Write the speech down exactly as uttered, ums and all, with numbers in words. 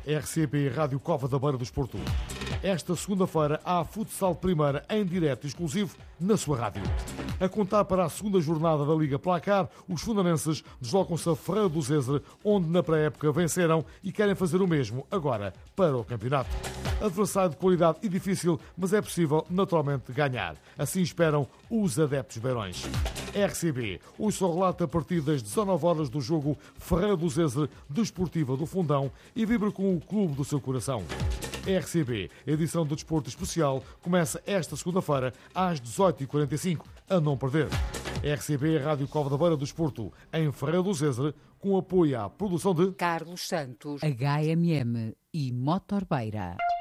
R C P Rádio Cova da Beira do Desporto. Esta segunda-feira há Futsal Primeira em direto exclusivo na sua rádio. A contar para a segunda jornada da Liga Placar, os fundanenses deslocam-se a Ferreira do Zezer, onde na pré-época venceram e querem fazer o mesmo agora para o campeonato. Adversário de qualidade e difícil, mas é possível naturalmente ganhar. Assim esperam os adeptos beirões. R C B, hoje só relata a partir das dezanove horas do jogo Ferreira do Zezer Desportiva do Fundão e vibra com o clube do seu coração. R C B, edição do Desporto Especial, começa esta segunda-feira às dezoito e quarenta e cinco, a não perder. R C B, Rádio Cova da Beira do Desporto, em Ferreira do Zezer, com apoio à produção de Carlos Santos, H M M e Motor Beira.